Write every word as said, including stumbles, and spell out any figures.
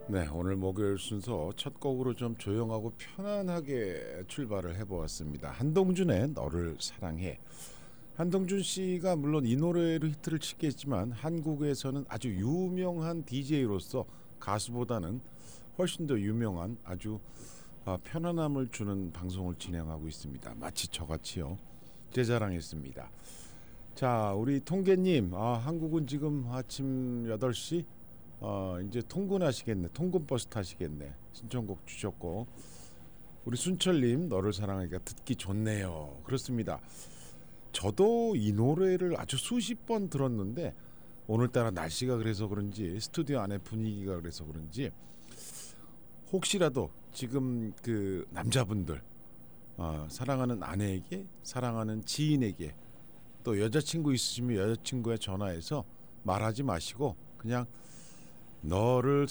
네, 오늘 목요일 순서 첫 곡으로 좀 조용하고 편안하게 출발을 해보았습니다. 한동준의 너를 사랑해. 한동준 씨가 물론 이 노래로 히트를 치겠지만 한국에서는 아주 유명한 디제이로서 가수보다는 훨씬 더 유명한 아주 편안함을 주는 방송을 진행하고 있습니다. 마치 저같이요. 제 자랑했습니다. 자, 우리 통계님, 아, 한국은 지금 아침 여덟 시 어, 이제 통근하시겠네. 통근버스 타시겠네. 신청곡 주셨고, 우리 순철님 너를 사랑하니까 듣기 좋네요. 그렇습니다. 저도 이 노래를 아주 수십 번 들었는데 오늘따라 날씨가 그래서 그런지 스튜디오 안에 분위기가 그래서 그런지 혹시라도 지금 그 남자분들 어, 사랑하는 아내에게, 사랑하는 지인에게, 또 여자친구 있으시면 여자친구에 전화해서 말하지 마시고 그냥 너를